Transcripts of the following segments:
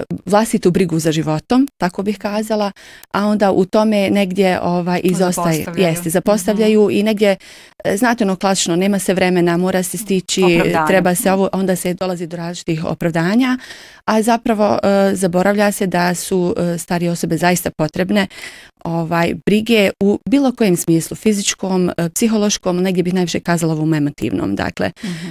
vlastitu brigu za životom, tako bih kazala, a onda u tome negdje izostaje, zapostavljaju i negdje, znate ono klasično, nema se vremena, mora se stići, treba se ovo, onda se dolazi do različitih opravdanja, a zapravo zaboravlja se da su starije osobe zaista potrebne brige u bilo kojem smislu, fizičkom, psihološkom, negdje bih najviše kazala ovom emotivnom. Dakle,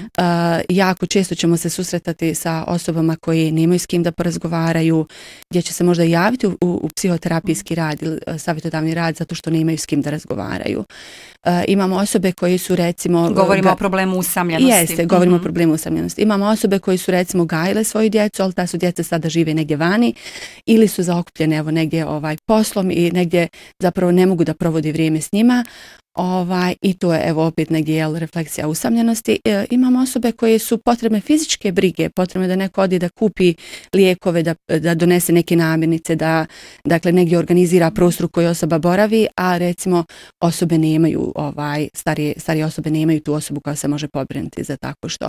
jako često ćemo se susretati sa osobama koji nemaju s kim da porazgovaraju, gdje će se možda javiti u psihoterapijski rad ili savjetodavni rad zato što nemaju s kim da razgovaraju. Imamo osobe koji su recimo... Govorimo o problemu usamljenosti. Jeste, govorimo o problemu usamljenosti. Imamo osobe koji su recimo gajile svoju djecu, ali ta su djeca sada žive negdje vani ili su zaokupljene negdje poslom i negdje zapravo ne mogu da provodi vrijeme s njima. I to je opet negdje refleksija usamljenosti. Imamo osobe koje su potrebne fizičke brige, potrebne da neko odi da kupi lijekove, da donese neke namirnice, da dakle negdje organizira prostor u kojoj osoba boravi, a recimo osobe nemaju, starije osobe nemaju tu osobu koja se može pobrinuti za tako što.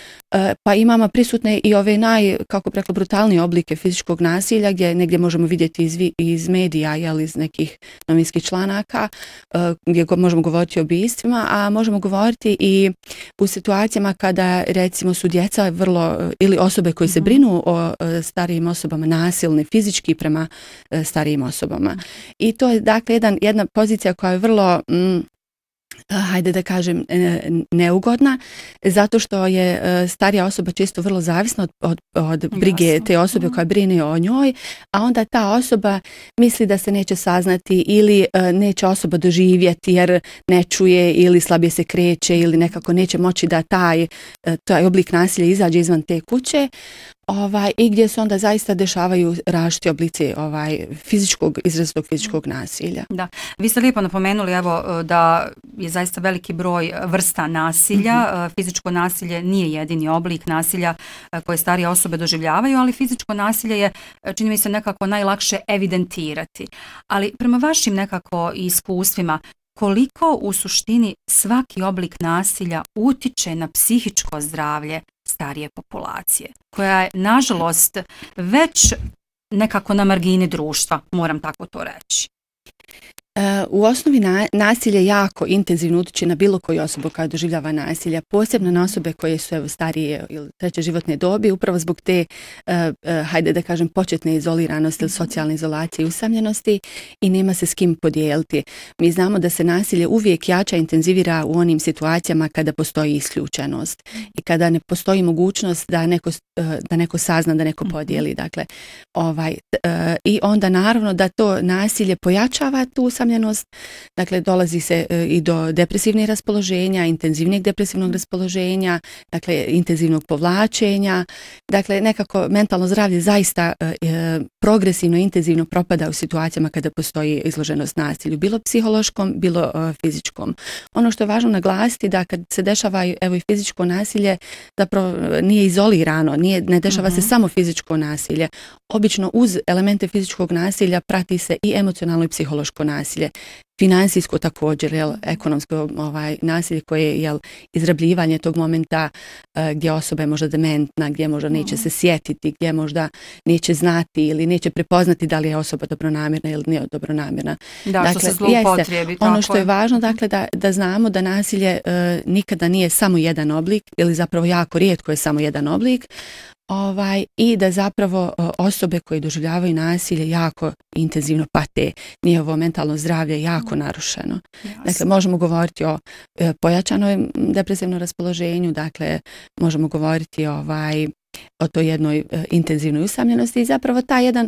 Pa imamo prisutne i ove kako bi rekla, brutalnije oblike fizičkog nasilja gdje negdje možemo vidjeti iz medija, iz nekih novinskih članaka, gdje možemo govoriti o ubistvima, a možemo govoriti i u situacijama kada recimo su djeca ili osobe koji se brinu o starijim osobama nasilne fizički prema starijim osobama. I to je dakle jedna pozicija koja je vrlo hajde da kažem neugodna, zato što je starija osoba često vrlo zavisna od brige te osobe koja brine o njoj, a onda ta osoba misli da se neće saznati ili neće osoba doživjeti jer ne čuje ili slabije se kreće ili nekako neće moći da taj oblik nasilja izađe izvan te kuće. I gdje se onda zaista dešavaju različiti oblici izrazitog fizičkog nasilja. Da, vi ste lijepo napomenuli da je zaista veliki broj vrsta nasilja. Fizičko nasilje nije jedini oblik nasilja koje starije osobe doživljavaju, ali fizičko nasilje je, čini mi se, nekako najlakše evidentirati. Ali prema vašim nekako iskustvima, koliko u suštini svaki oblik nasilja utiče na psihičko zdravlje starije populacije, koja je, nažalost, već nekako na margini društva, moram tako to reći? U osnovi nasilje jako intenzivno utiče na bilo koju osobu koja doživljava nasilja, posebno na osobe koje su starije ili treće životne dobi, upravo zbog te, hajde da kažem, početne izoliranosti ili socijalne izolacije i usamljenosti i nema se s kim podijeliti. Mi znamo da se nasilje uvijek jača, intenzivira u onim situacijama kada postoji isključenost i kada ne postoji mogućnost da neko sazna, da neko podijeli. Dakle, i onda naravno da to nasilje pojačava tu usamljenost, dakle dolazi se i do depresivnih raspoloženja, intenzivnijeg depresivnog raspoloženja, dakle intenzivnog povlačenja, dakle nekako mentalno zdravlje zaista progresivno, intenzivno propada u situacijama kada postoji izloženost nasilju, bilo psihološkom, bilo fizičkom. Ono što je važno naglasiti da kad se dešava i fizičko nasilje, zapravo nije izolirano, ne dešava se samo fizičko nasilje. Obično uz elemente fizičkog nasilja prati se i emocionalno i psihološko nasilje. Financijsko također, ekonomsko nasilje koje je izrabljivanje tog momenta gdje osoba je možda dementna, gdje možda neće se sjetiti, gdje možda neće znati ili neće prepoznati da li je osoba dobronamjerna ili nije dobronamjerna. Da, što se zloupotrijebi. Ono što je važno, dakle, da znamo da nasilje nikada nije samo jedan oblik ili zapravo jako rijetko je samo jedan oblik. I da zapravo osobe koje doživljavaju nasilje jako intenzivno pate, njihovo mentalno zdravlje jako narušeno. Dakle, možemo govoriti o pojačanom depresivnom raspoloženju, dakle, možemo govoriti o toj jednoj intenzivnoj usamljenosti i zapravo taj jedan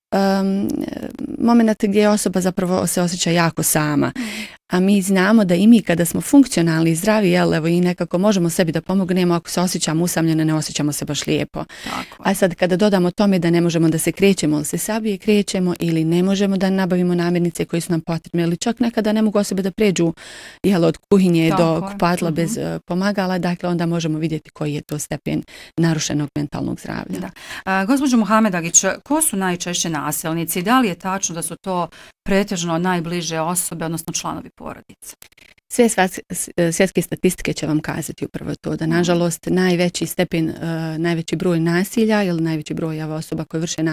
moment gdje osoba zapravo se osjeća jako sama. A mi znamo da i mi kada smo funkcionalni i zdravi, i nekako možemo sebi da pomognemo, ako se osjećamo usamljene, ne osjećamo se baš lijepo. Tako. A sad kada dodamo tome da ne možemo da se krećemo ili se sabije krećemo ili ne možemo da nabavimo namirnice koje su nam potrebne ili čak nekada ne mogu osobe da pređu od kuhinje do kupatla bez pomagala, dakle onda možemo vidjeti koji je to stepen narušenog mentalnog zdravlja. Da. Gospođo Muhamedagić, ko su najčešće nasilnici? Da li je tačno da su to pretežno najbliže osobe, odnosno članovi porodice? Sve svjetske statistike će vam kazati upravo to, da nažalost najveći stepen, najveći broj nasilja ili najveći broj osoba koje vrše